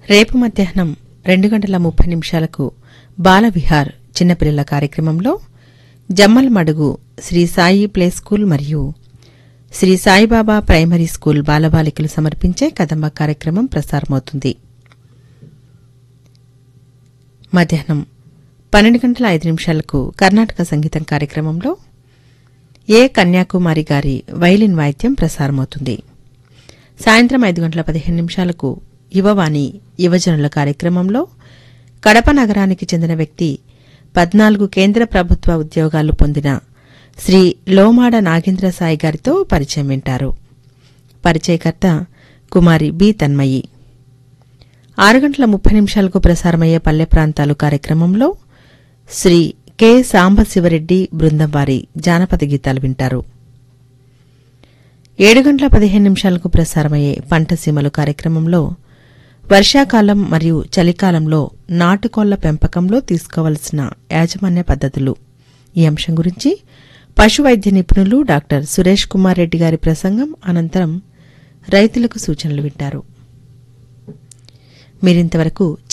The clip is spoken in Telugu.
రేపు మధ్యాహ్నం 2:30 బాల విహార్ చిన్నపిల్లల కార్యక్రమంలో జమ్మల్మడుగు శ్రీ సాయి ప్లే స్కూల్ మరియు శ్రీ సాయిబాబా ప్రైమరీ స్కూల్ బాలబాలికలు సమర్పించే కదంబ కార్యక్రమం ప్రసారమవుతుంది. మధ్యాహ్నం 12:05 కర్ణాటక సంగీతం కార్యక్రమంలో ఏ కన్యాకుమారి గారి వైలిన్ వాయిద్యం ప్రసారమవుతుంది. సాయంత్రం 5:15 యువవాణి యువజనుల కార్యక్రమంలో కడప నగరానికి చెందిన వ్యక్తి 14 కేంద్ర ప్రభుత్వ ఉద్యోగాలు పొందిన శ్రీ లోమాడ నాగేంద్ర సాయి గారితో పరిచయం వింటారు. పరిచయకర్త కుమారి బి తన్మయి. 6:30 ప్రసారమయ్యే పల్లె ప్రాంతాలు కార్యక్రమంలో శ్రీ కె సాంబశివరెడ్డి బృందం వారి జానపద గీతాలు వింటారు. 7:15 ప్రసారమయ్యే పంటసీమలు కార్యక్రమంలో వర్షాకాలం మరియు చలికాలంలో నాటుకోళ్ల పెంపకంలో తీసుకోవలసిన యాజమాన్య పద్ధతులు ఈ అంశం గురించి పశువైద్య నిపుణులు డాక్టర్ సురేష్ కుమార్ రెడ్డి గారి ప్రసంగం అనంతరం రైతులకు సూచనలు వింటారు. మీరింతవరకు